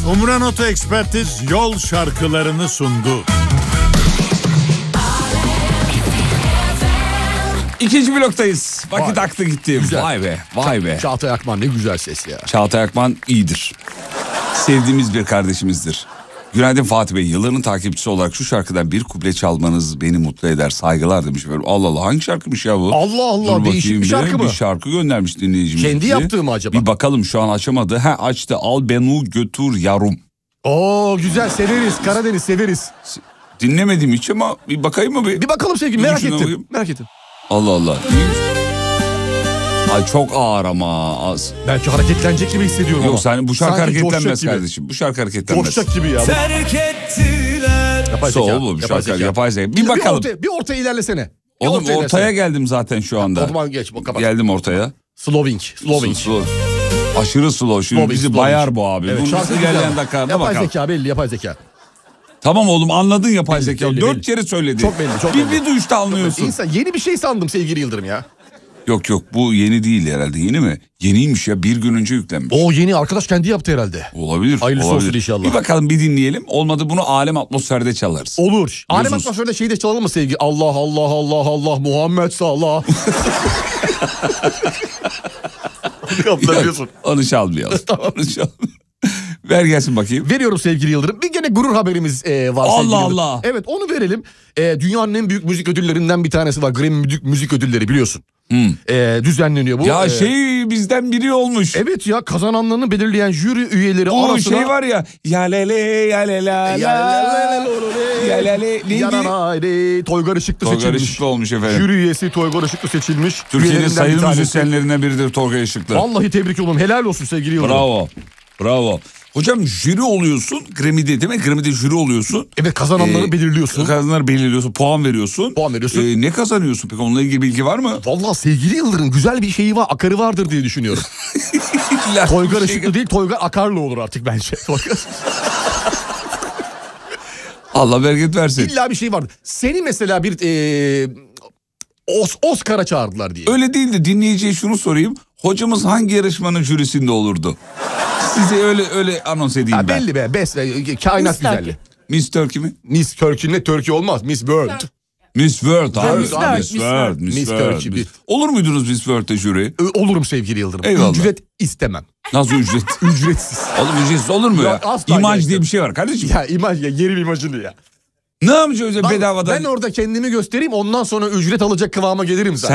Umran Oto Ekspertiz yol şarkılarını sundu. İkinci bloktayız. Vakit Vay. aktı gitti. Güzel. Vay be, vay be. Çağatay Akman ne güzel ses ya. Çağatay Akman iyidir. Sevdiğimiz bir kardeşimizdir. Günaydın Fatih Bey. Yılların takipçisi olarak şu şarkıdan bir kuple çalmanız beni mutlu eder. Saygılar demiş. Allah Allah, hangi şarkıymış ya bu? Allah Allah, Dur değişik bakayım bir şarkı mı? Bir şarkı göndermiş dinleyicimiz. Kendi bize. yaptığı mı acaba? Bir bakalım, şu an açamadı. Açtı. Al beni götür yarum. Oo güzel, severiz. Karadeniz severiz. Dinlemedim hiç ama bir bakayım mı bir? Bir bakalım sevgili, Bir merak şuna ettim. bakayım. Merak ettim. Allah Allah. Ay çok ağır ama az. Belki hareketlenecek gibi hissediyorum ama. Yok sen bu şarkı Sanki hareketlenmez coşacak gibi. kardeşim. Bu şarkı hareketlenmez. Coşacak gibi ya. Terk ettiler. Yapay Soğuk zeka. bu bir Yapay şarkı. zeka. Yapay zeka. Bir bakalım. Bir ortaya ilerlesene. Bir Oğlum ortaya ilerlesene. geldim zaten şu anda. O zaman geç. Kapat. Geldim ortaya. Slowing. Slow. Aşırı slow. Şimdi Slowing, bizi slowing. bayar bu abi. Evet, Bunu şarkı nasıl güzel. ilerleyen dakikalarda Yapay bakalım. zeka belli, yapay zeka. Tamam oğlum, anladın yapay Belli, zeka. belli, 4 belli. kere söyledi. Çok belli, çok bir, belli. bir duyuşta anlıyorsun. İnsan yeni bir şey sandım sevgili Yıldırım ya. Yok bu yeni değil herhalde. Yeni mi? Yeniymiş ya, bir gün önce yüklenmiş. O yeni arkadaş kendi yaptı herhalde. Olabilir. Hayırlısı olabilir. olsun inşallah. Bir bakalım, bir dinleyelim. Olmadı bunu Alem Atmosfer'de çalarız. Olur. Alem Biliyorsunuz. atmosferde şeyi de çalalım mı sevgili? Allah Allah Allah Allah Muhammed Salah. Biliyorsun. Onu çalmayalım. Onu çalmayalım. Ver gelsin bakayım. Veriyorum sevgili Yıldırım. Bir gene gurur haberimiz var Allah sevgili Yıldırım. Allah. Evet, onu verelim. Dünyanın en büyük müzik ödüllerinden bir tanesi var. Grammy Müzik Ödülleri biliyorsun. Düzenleniyor bu. Ya bizden biri olmuş. Evet ya, kazananlarını belirleyen jüri üyeleri Bu arasına... şey var ya. Ya lele ya lele ya lele. Neydi? Toygar Işıklı Toygar seçilmiş. Işıklı olmuş efendim. Jüri üyesi Toygar Işıklı seçilmiş. Türkiye'nin Üyelerinden bir sayılı tanesi. müzisyenlerinden biridir Toygar Işıklı. Vallahi tebrik ediyorum. Helal olsun sevgili Yıldırım. Bravo. Hocam jüri oluyorsun Grammy'de, değil mi? Grammy'de jüri oluyorsun. Evet, kazananları belirliyorsun. Kazananları belirliyorsun, puan veriyorsun. Ne kazanıyorsun peki? Onunla ilgili bilgi var mı? Vallahi sevgili Yıldırım, güzel bir şeyi var, akarı vardır diye düşünüyorum. Toygar Işıklı değil, Toygar Akarlı olur artık bence. Allah bereket versin. İlla bir şey vardır. Seni mesela bir Oscar'a çağırdılar diye. Öyle değil de dinleyiciye şunu sorayım. Hocamız hangi yarışmanın jürisinde olurdu? Size öyle anons edeyim ben. Belli be. Best, kainat güzelliği. Miss Turkey mi? Miss Turkey ne? Turkey olmaz. Miss World. Miss World abi. Miss Turkey. Olur muydunuz Miss World'de jüri? Olurum sevgili Yıldırım. Eyvallah. Ücret istemem. Nasıl ücret? Ücretsiz. Oğlum ücretsiz olur mu ya? Asla İmaj gerçekten. diye bir şey var kardeşim. Ya imaj, ya geri bir imajını ya. Ne yapacağız bedavadan? Ben orada kendimi göstereyim, ondan sonra ücret alacak kıvama gelirim zaten.